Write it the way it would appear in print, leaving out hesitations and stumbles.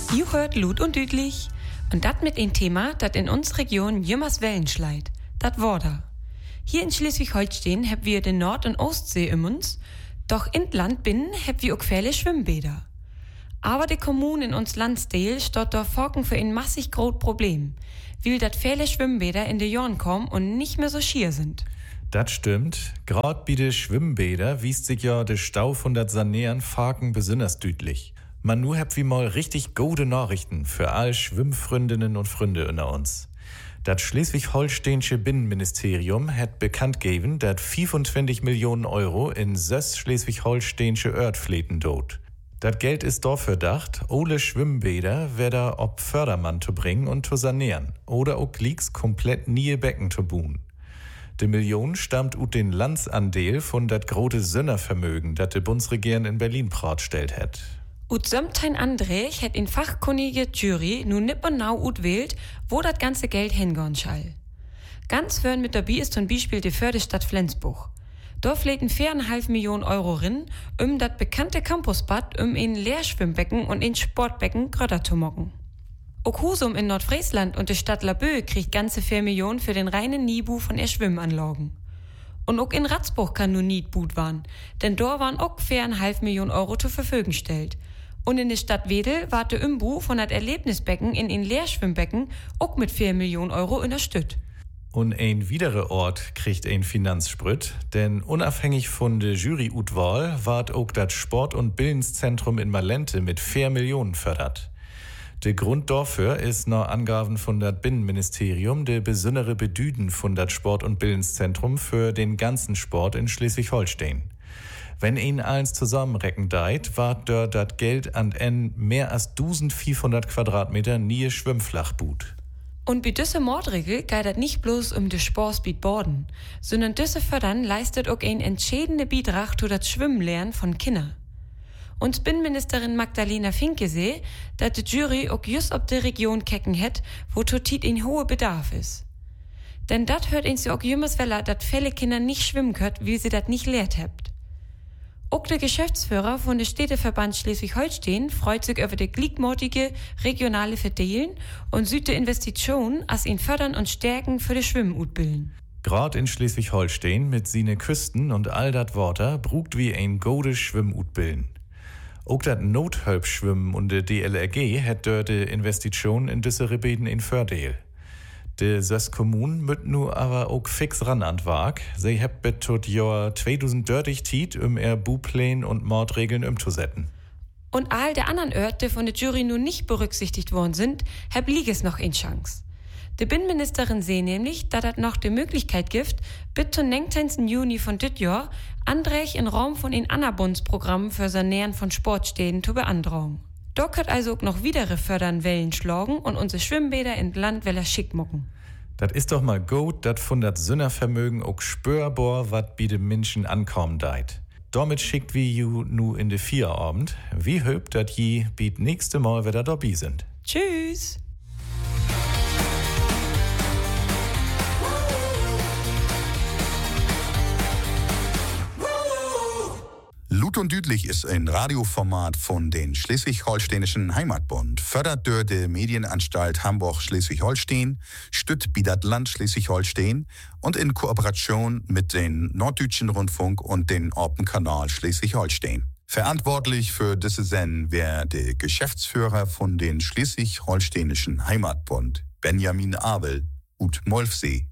Ihr hört Lut und Düdlich. Und das mit ein Thema, das in uns Region jümmers Wellen schleit. Das Wader. Hier in Schleswig-Holstein haben wir den Nord- und Ostsee in uns, doch in Land binnen haben wir auch viele Schwimmbäder. Aber die Kommune in uns Landsdeel steht da Forken für ein massig groß Problem, weil dat viele Schwimmbäder in de Jorn kommen und nicht mehr so schier sind. Das stimmt. Grad bei de Schwimmbäder wiest sich ja de Stau von dat Sanären Faken besonders düdlich. Man nu habt wie mal richtig gute Nachrichten für all Schwimmfreundinnen und Freunde unter uns. Das Schleswig-Holsteinische Binnenministerium hat bekannt gegeben, dass 25 Millionen Euro in 6 schleswig-holsteinische Örtfläten dort. Das Geld ist dafür gedacht, alle Schwimmbäder wieder ob Fördermann zu bringen und zu sanieren oder auch Leaks komplett nie Becken zu buhen. Die Million stammt ut den Landsandeel von dat große Sünnervermögen, dat die Bundesregierung in Berlin stellt hat. Ut Sömtein Andrech hat in fachkunnige Jury nun nipp und nau ut wählt, wo dat ganze Geld hingehen schall. Ganz fern mit dabei ist zum Beispiel die Förderstadt Flensburg. Da fläten 4,5 Millionen Euro rin, dat bekannte Campusbad in Leerschwimmbecken und in Sportbecken grötter zu mocken. Auch Husum in Nordfriesland und die Stadt Laboe kriegt ganze 4 Millionen für den reinen Niebu von ihr Schwimmanlagen. Und auch in Ratzburg kann nun nicht gut waren, denn dort waren auch 4,5 Millionen Euro zur Verfügung gestellt. Und in der Stadt Wedel war der Umbu von das Erlebnisbecken in Leerschwimmbecken auch mit 4 Millionen Euro unterstützt. Und ein wiederer Ort kriegt ein Finanzsprüt, denn unabhängig von der Jury-Utwahl ward auch das Sport- und Bildenszentrum in Malente mit 4 Millionen fördert. Der Grund dafür ist nach Angaben von das Binnenministerium der besondere Bedüden von das Sport- und Bildenszentrum für den ganzen Sport in Schleswig-Holstein. Wenn ihn eins zusammenrecken deit, ward dort das Geld an mehr als 1400 Quadratmeter nie Schwimmflachbut. Und bei dieser Mordregel geht es nicht bloß de Sportgebiet Borden, sondern diese Fördern leistet auch ein entscheidender Beitrag zu das Schwimmenlernen von Kindern. Und Binnenministerin Magdalena Finke seh, dass die Jury auch just ob die Region kecken hat, wo totit ein hoher Bedarf ist. Denn dat hört uns auch jümmers weller, dass viele Kinder nicht schwimmen können, weil sie dat nicht lehrt habt. Auch der Geschäftsführer von der Städteverband Schleswig-Holstein freut sich über die gliedmortige regionale Verteilen und sieht die Investition als ihn fördern und stärken für die Schwimmutbilden. Grad in Schleswig-Holstein mit sine Küsten und all dat Water brugt wie ein gode Schwimmutbilden. Auch das Nothölpschwimmen und der DLRG hat dort die Investition in diese Rebeden in Fördeel. Die 6 Kommunen müssen nu aber auch fix ran an Wag. Sie habt bis tot Jahr 2030 Tiet, Bupläne und Mordregeln umzusetzen. Und all der anderen Orte, die von der Jury nun nicht berücksichtigt worden sind, hab Liges noch in Chance. Die Binnenministerin seh nämlich, dass das noch die Möglichkeit gibt, bis zum 19. Juni von dit Jahr Andrech in Raum von den Annabundsprogrammen für Sanären von Sportstäden zu beantragen. Da könnt also auch noch wieder fördern Wellen schlagen und unsere Schwimmbäder in Land weller schick mucken. Das ist doch mal gut, dass von dat Sünnervermögen auch spürbar wat bi de Menschen ankommen deit. Damit schickt wie ju nu in de Feierabend. Wie hüb dat je biet nächste Mal wieder dabei sind. Tschüss! Lut und Düdlich ist ein Radioformat von den Schleswig-Holsteinischen Heimatbund, fördert durch die Medienanstalt Hamburg-Schleswig-Holstein, stützt das Land Schleswig-Holstein und in Kooperation mit den Norddeutschen Rundfunk und den Orpenkanal Schleswig-Holstein. Verantwortlich für diese Sendung wäre der Geschäftsführer von den Schleswig-Holsteinischen Heimatbund, Benjamin Abel, ut Molfsee.